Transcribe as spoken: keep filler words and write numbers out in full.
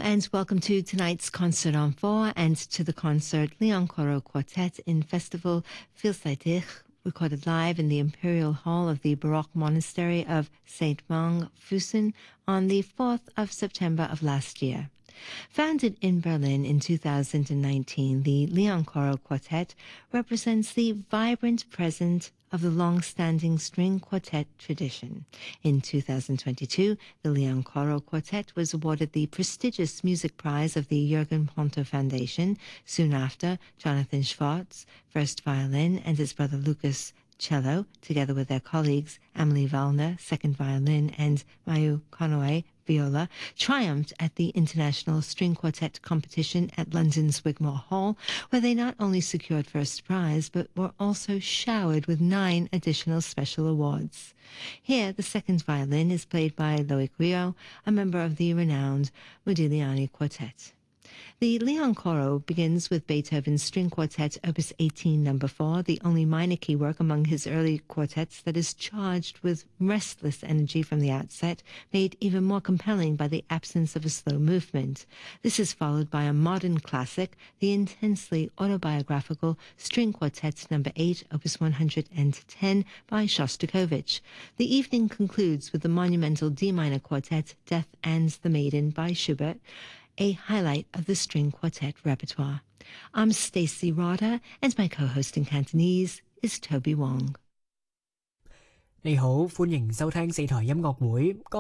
and welcome to tonight's Concert en Four and to the concert Leon Coro Quartet in Festival Filsaitich, recorded live in the Imperial Hall of the Baroque Monastery of Saint Mang, Fusen, on the fourth of September of last year. Founded in Berlin in two thousand nineteen, the Leon Coro Quartet represents the vibrant present of the long-standing string quartet tradition. In two thousand twenty-two, the Leon Coro Quartet was awarded the prestigious music prize of the Jürgen Ponto Foundation. Soon after, Jonathan Schwartz, first violin, and his brother Lucas, cello, together with their colleagues Amelie Wallner, second violin, and Mayu Konoe, viola, triumphed at the International String Quartet competition at London's Wigmore Hall, where they not only secured first prize, but were also showered with nine additional special awards. Here, the second violin is played by Loic Rio, a member of the renowned Modigliani Quartet. The Leon Coro begins with Beethoven's String Quartet Opus eighteen, number four, the only minor key work among his early quartets that is charged with restless energy from the outset, made even more compelling by the absence of a slow movement. This is followed by a modern classic, the intensely autobiographical String Quartet number eight, Opus one hundred ten, by Shostakovich. The evening concludes with the monumental D minor quartet Death and the Maiden by Schubert, a highlight of the string quartet repertoire. I'm Stacey Rotter, and my co-host in Cantonese is Toby Wong. 你好，歡迎收聽四台音樂會。